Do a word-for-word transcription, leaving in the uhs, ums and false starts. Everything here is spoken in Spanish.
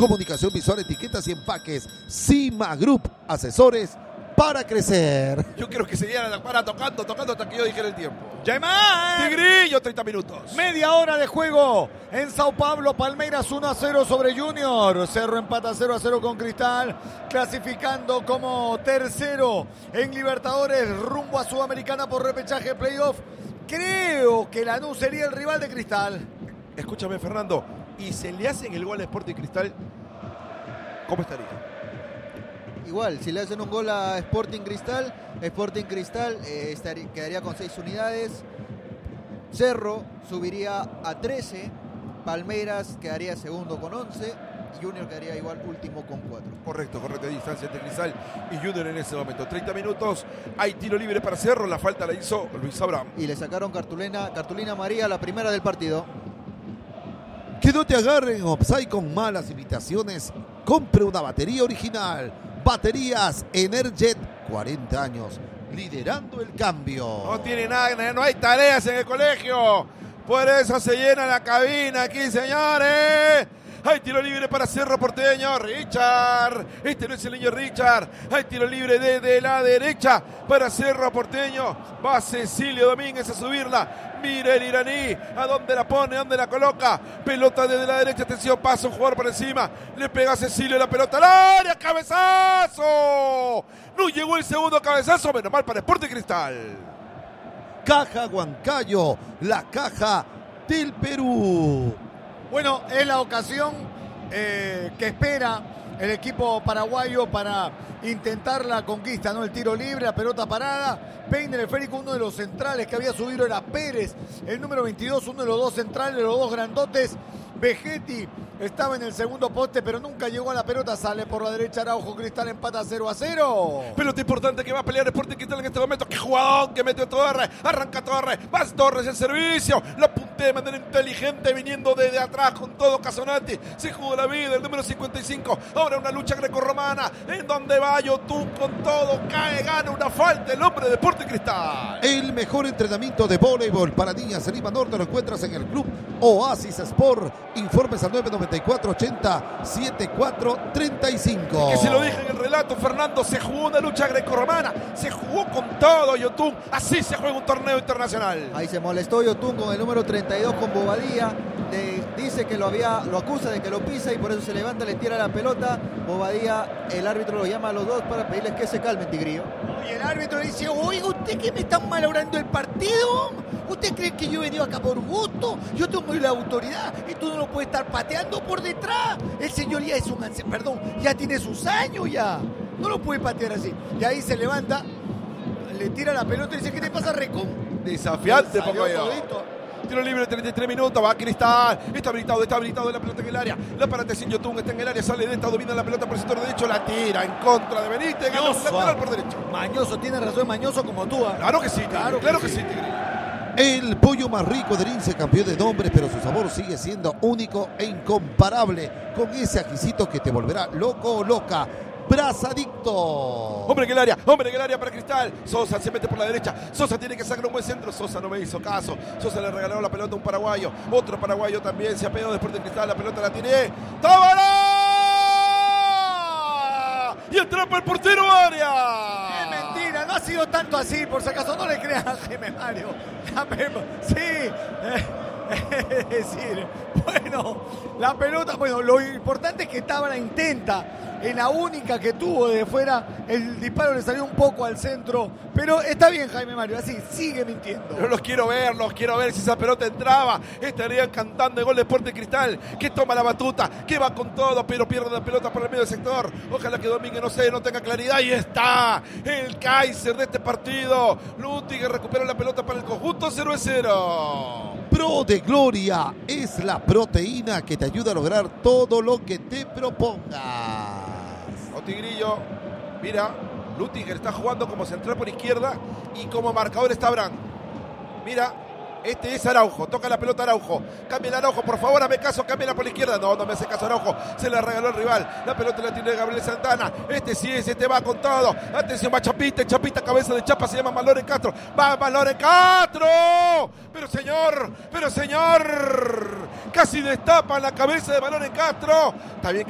comunicación visual, etiquetas y empaques. Cima Group, asesores para crecer. Yo quiero que se diera la para tocando, tocando hasta que yo dijera el tiempo. ¡Ya hay más! Tigrillo, treinta minutos. Media hora de juego en Sao Paulo. Palmeiras uno a cero sobre Junior. Cerro empata cero a cero con Cristal, clasificando como tercero en Libertadores rumbo a Sudamericana por repechaje playoff. Creo que Lanús sería el rival de Cristal. Escúchame, Fernando, y se le hacen el gol a Sporting Cristal, ¿cómo estaría? Igual, si le hacen un gol a Sporting Cristal, Sporting Cristal eh, estaría, quedaría con seis unidades. Cerro subiría a trece. Palmeiras quedaría segundo con once. Junior quedaría igual último con cuatro. Correcto, correcto, de distancia entre Cristal y Junior en ese momento. treinta minutos, hay tiro libre para Cerro, la falta la hizo Luis Abraham. Y le sacaron cartulina, cartulina amarilla, la primera del partido. Que no te agarren offside con malas invitaciones. Compre una batería original. Baterías Energet, cuarenta años, liderando el cambio. No tiene nada, no hay tareas en el colegio. Por eso se llena la cabina aquí, señores. Hay tiro libre para Cerro Porteño. Richard. Este no es el niño Richard. Hay tiro libre desde la derecha para Cerro Porteño. Va Cecilio Domínguez a subirla. Mira el iraní. ¿A dónde la pone? ¿A dónde la coloca? Pelota desde la derecha. Atención, pasa un jugador por encima. Le pega a Cecilio la pelota al área. ¡Cabezazo! No llegó el segundo cabezazo. Menos mal para Sporting Cristal. Caja Huancayo, la caja del Perú. Bueno, es la ocasión eh, que espera el equipo paraguayo para intentar la conquista, ¿no? El tiro libre, la pelota parada. Peine el esférico, uno de los centrales que había subido era Pérez, el número veintidós, uno de los dos centrales, los dos grandotes. Vegetti estaba en el segundo poste, pero nunca llegó a la pelota. Sale por la derecha Araujo. Cristal empata cero a cero. Pelota importante que va a pelear Sporting Cristal en este momento. ¡Qué jugadón que metió Torres! Arranca Torres. Más Torres el servicio. La puntea de manera inteligente viniendo desde atrás con todo Casonati. Se jugó la vida el número cincuenta y cinco. Ahora una lucha grecorromana en donde va Yotun con todo. Cae, gana una falta el hombre de Sporting Cristal. El mejor entrenamiento de voleibol para niñas en Lima Norte lo encuentras en el Club Oasis Sport. Informes al nueve noventa y cuatro ochenta setenta y cuatro treinta y cinco. Que se lo dije en el relato, Fernando, se jugó una lucha grecorromana, se jugó con todo Yotun, así se juega un torneo internacional. Ahí se molestó Yotun con el número treinta y dos con Bobadilla, le dice que lo había, lo acusa de que lo pisa y por eso se levanta, le tira la pelota. Bobadilla, el árbitro lo llama a los dos para pedirles que se calmen, Tigrillo. Y el árbitro le dice: oiga, ¿usted que me están malogrando el partido? ¿Usted cree que yo he venido acá por gusto? Yo tengo la autoridad y tú no lo puedes estar pateando por detrás. El señor ya es un anciano, perdón, ya tiene sus años ya. No lo puede patear así. Y ahí se levanta, le tira la pelota y dice: ¿qué te pasa, Recón? Desafiante, Salió Pocoyo. todito. Tiro libre, treinta y tres minutos, va Cristal, está habilitado, está habilitado la pelota en el área, la para sin Yotun, está en el área, sale de esta, domina la pelota por el sector derecho, la tira en contra de Benítez, gana un lateral por derecho. Mañoso, tiene razón, Mañoso como tú. ¿eh? Claro que sí, claro, claro que sí, Tigre. El pollo más rico de Lince cambió de nombre, pero su sabor sigue siendo único e incomparable, con ese ajicito que te volverá loco o loca. Brazadicto. Hombre en el área, hombre en el área para Cristal. Sosa se mete por la derecha. Sosa tiene que sacar un buen centro. Sosa no me hizo caso. Sosa le regaló la pelota a un paraguayo. Otro paraguayo también se ha pegado después de Cristal. La pelota la tiene. ¡Tómala! Y atrapa el portero área. ¡Qué mentira! No ha sido tanto así, por si acaso no le creas a Jaime Mario. Sí. Es decir, bueno, la pelota, bueno, lo importante es que Tábara intenta, en la única que tuvo de fuera, el disparo le salió un poco al centro, pero está bien Jaime Mario, así, sigue mintiendo. Yo los quiero ver, los quiero ver, si esa pelota entraba, estarían cantando el gol de Sporting Cristal, que toma la batuta, que va con todo, pero pierde la pelota por el medio del sector. Ojalá que Domínguez, no sé, no tenga claridad, y está el Kaiser de este partido. Luti que recupera la pelota para el conjunto, cero a cero. Pro de Gloria es la proteína que te ayuda a lograr todo lo que te propongas. O Tigrillo, mira, Lutiger está jugando como central por izquierda y como marcador está Abraham. Mira, este es Araujo, toca la pelota Araujo. Cambia el Araujo, por favor, hazme caso, cámbiala por la izquierda. No, no me hace caso Araujo, se la regaló el rival. La pelota la tiene Gabriel Santana. Este sí es, este va con todo. Atención, va Chapita, Chapita, cabeza de chapa, se llama Maloren Castro. Va Maloren Castro. Pero señor, pero señor, casi destapa la cabeza de Maloren Castro. Está bien que